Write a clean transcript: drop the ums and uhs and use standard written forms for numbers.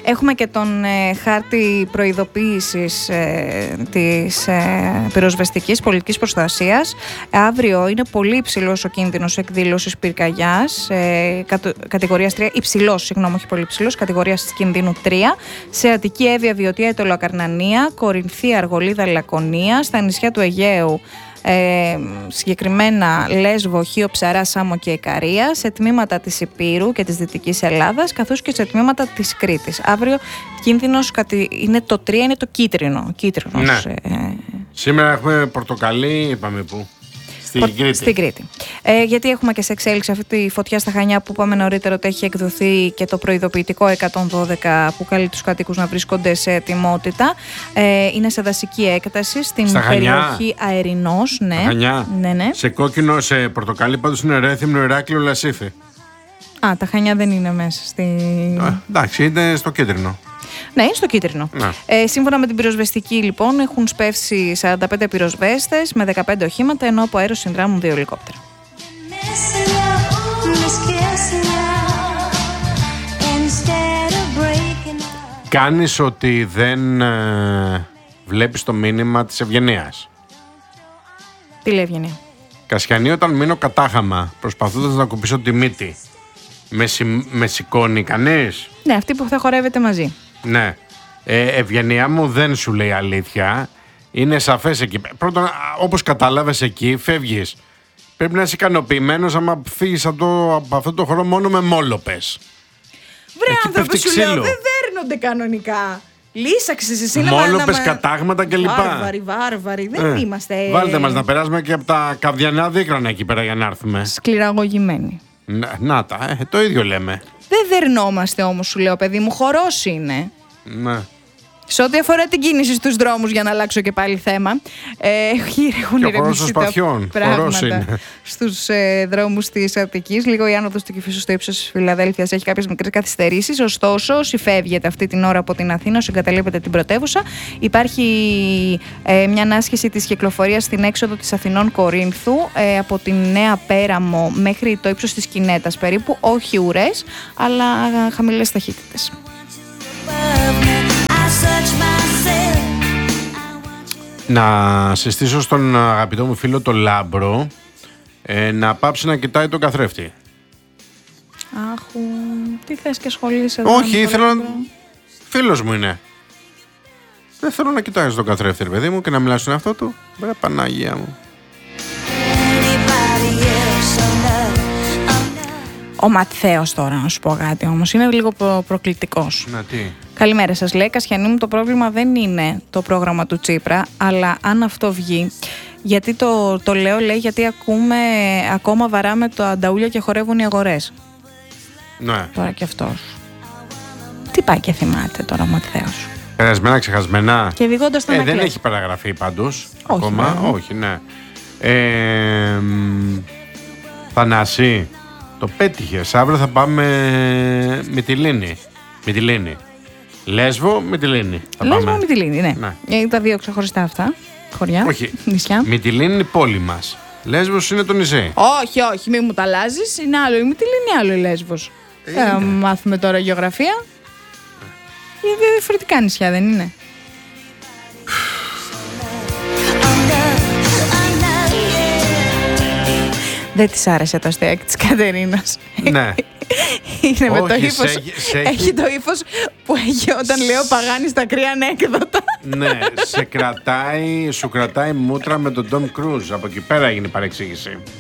Έχουμε και τον χάρτη προειδοποίησης της πυροσβεστικής πολιτικής προστασίας. Αύριο είναι πολύ υψηλός ο κίνδυνος εκδήλωσης πυρκαγιάς, κατηγορίας 3, όχι πολύ υψηλός, κατηγορίας κινδύνου 3, σε Αττική, Εύβοια, Βιωτία, Αιτωλοακαρνανία, Κορινθία, Αργολίδα, Λακωνία, στα νησιά του Αιγαίου, συγκεκριμένα Λέσβο, Χίο, Ψαρά, Σάμο και Ικαρία, σε τμήματα της Ηπείρου και της Δυτικής Ελλάδας, καθώς και σε τμήματα της Κρήτης. Αύριο κίνδυνος είναι το 3, είναι το κίτρινο. Ναι. Σήμερα έχουμε πορτοκαλί, είπαμε πού. Στην Κρήτη. Γιατί έχουμε και σε εξέλιξη αυτή τη φωτιά στα Χανιά που είπαμε νωρίτερα ότι έχει εκδοθεί και το προειδοποιητικό 112 που καλεί τους κατοίκους να βρίσκονται σε ετοιμότητα. Είναι σε δασική έκταση στην περιοχή Αερινός. Ναι. Στα Χανιά. Ναι. Σε κόκκινο, σε πορτοκαλί πάντως είναι Ρέθυμνο, Ηράκλειο, Λασίφι. Τα Χανιά δεν είναι μέσα εντάξει, είναι στο κίτρινο. Ναι, είναι στο κίτρινο. Ναι. Σύμφωνα με την πυροσβεστική, λοιπόν, έχουν σπεύσει 45 πυροσβέστες με 15 οχήματα, ενώ από αέρος συνδράμουν 2 ελικόπτερα. Κάνεις ότι δεν βλέπεις το μήνυμα της Ευγενίας. Τι λέει Ευγενία? Κασιανή, όταν μείνω κατάχαμα προσπαθώντας να κουπίσω τη μύτη, με σηκώνει κανείς? Ναι, αυτή που θα χορεύετε μαζί. Ναι. Ευγενία μου, δεν σου λέει αλήθεια. Είναι σαφές εκεί. Πρώτον, όπως κατάλαβες, εκεί φεύγεις. Πρέπει να είσαι ικανοποιημένος άμα φύγεις από αυτό το χώρο μόνο με μόλοπες. Βρε άνθρωποι, σου λέω, δεν δέρνονται κανονικά. Λύσαξες εσύ να μόλοπες, κατάγματα κλπ. Βάρβαροι, δεν είμαστε. Βάλτε μας να περάσουμε και από τα καβδιανά δίκρανα εκεί πέρα για να έρθουμε. Σκληραγωγημένοι. Να τα, το ίδιο λέμε. Δεν δερνόμαστε όμως, σου λέω, παιδί μου, χορός είναι. Ναι. Σε ό,τι αφορά την κίνηση στους δρόμους, για να αλλάξω και πάλι θέμα, έχουν ηρεμήσει τα πράγματα στους δρόμους της Αττικής. Λίγο η άνοδος του Κηφίσου στο ύψος της Φιλαδέλφειας έχει κάποιες μικρές καθυστερήσεις. Ωστόσο, όσοι φεύγετε αυτή την ώρα από την Αθήνα, όσοι εγκαταλείπετε την πρωτεύουσα, υπάρχει μια ανάσχεση της κυκλοφορίας στην έξοδο της Αθηνών Κορίνθου από την Νέα Πέραμο μέχρι το ύψος της Κινέτας περίπου. Όχι ουρές, αλλά χαμηλές ταχύτητες. Να συστήσω στον αγαπητό μου φίλο τον Λάμπρο να πάψει να κοιτάει τον καθρέφτη. Άχου, τι θες και ασχολείσαι εδώ? Όχι, θέλω να... Φίλος μου είναι. Δεν θέλω να κοιτάει τον καθρέφτη, παιδί μου, και να μιλάς στον εαυτό του. Μπρε Παναγία μου. Ο Ματθαίος τώρα, να σου πω κάτι όμως, είναι λίγο προκλητικός. Να τι? Καλημέρα σας, λέει. Κασιανή μου, το πρόβλημα δεν είναι το πρόγραμμα του Τσίπρα, αλλά αν αυτό βγει, γιατί το λέω, λέει, γιατί ακόμα βαράμε το ανταούλια και χορεύουν οι αγορές. Ναι. Τώρα και αυτός. Τι πάει και θυμάται τώρα ο Ματθαίος? Περασμένα, ξεχασμένα. Και διηγώντας τον δεν έχει παραγραφεί πάντως. Όχι, ακόμα. Όχι, ναι. Θανάση, το πέτυχες. Αύριο θα πάμε Μυτιλήνη. Λέσβο, Μυτιλήνη. Λέσβο, Μυτιλήνη, ναι. Τα δύο ξεχωριστά αυτά χωριά. Όχι. Νησιά. Μυτιλήνη είναι η πόλη μας. Λέσβος είναι το νησί. Όχι, μην μου τα αλλάζεις. Είναι άλλο η Μυτιλήνη, άλλο η Λέσβος. Μάθουμε τώρα γεωγραφία. Είναι δύο διαφορετικά νησιά, δεν είναι? Δεν της άρεσε το αστείακι της Κατερίνας. Ναι. Είναι με το ύφος. Έχει το ύφος που έχει όταν λέω Παγάνη στα κρύα ανέκδοτα. Ναι, σου κρατάει μούτρα με τον Tom Cruise. Από εκεί πέρα έγινε η παρεξήγηση.